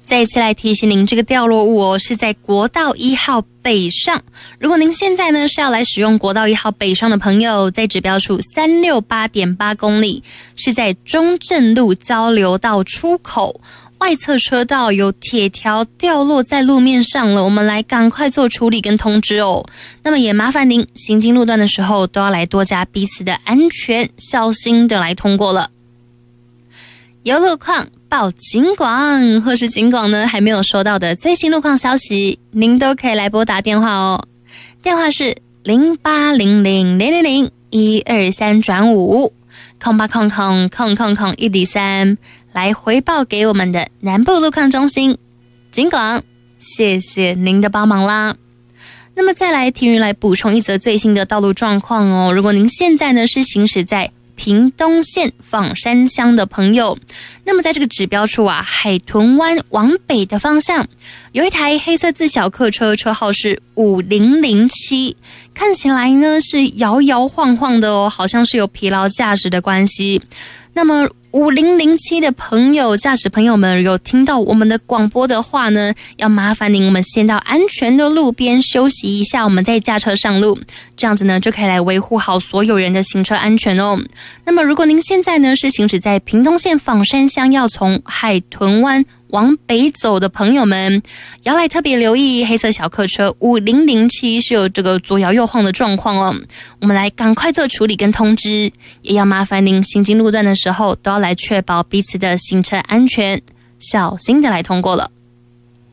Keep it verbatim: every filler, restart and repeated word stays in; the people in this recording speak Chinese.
再一次来提醒您，这个掉落物哦是在国道一号北上。如果您现在呢是要来使用国道一号北上的朋友，在指标处 三六八点八 公里，是在中正路交流道出口外侧车道有铁条掉落在路面上了，我们来赶快做处理跟通知哦。那么也麻烦您行经路段的时候都要来多加彼此的安全，小心的来通过了。有路况报警广，或是警广呢还没有收到的最新路况消息，您都可以来拨打电话哦。电话是零八零零零零零一二三转五空八空空空空空一比三，来回报给我们的南部路况中心警广，谢谢您的帮忙啦。那么再来听云来补充一则最新的道路状况哦。如果您现在呢是行驶在屏东县枋山乡的朋友，那么在这个指标处啊，海豚湾往北的方向有一台黑色自小客车，车号是五零零七，看起来呢是摇摇晃晃的哦，好像是有疲劳驾驶的关系。那么五零零七的朋友，驾驶朋友们有听到我们的广播的话呢，要麻烦您我们先到安全的路边休息一下，我们再驾车上路，这样子呢就可以来维护好所有人的行车安全哦。那么如果您现在呢是行驶在屏东县枋山乡，要从海豚湾往北走的朋友们，要来特别留意黑色小客车五零零七是有这个左摇右晃的状况哦，我们来赶快做处理跟通知，也要麻烦您行经路段的时候都要来确保彼此的行车安全，小心的来通过了。